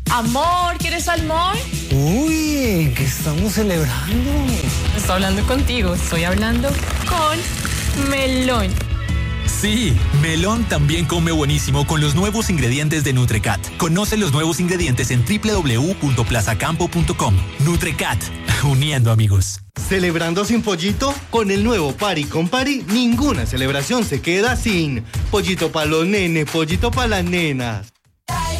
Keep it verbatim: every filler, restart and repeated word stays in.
Amor, ¿quieres salmón? Uy, ¿qué estamos celebrando? Estoy hablando contigo, estoy hablando con Melón. Sí, Melón también come buenísimo con los nuevos ingredientes de Nutrecat. Conoce los nuevos ingredientes en doble u doble u doble u punto plazacampo punto com. Nutrecat, uniendo amigos. ¿Celebrando sin pollito? Con el nuevo Pari con Pari, ninguna celebración se queda sin. Pollito para los nenes, pollito para las nenas.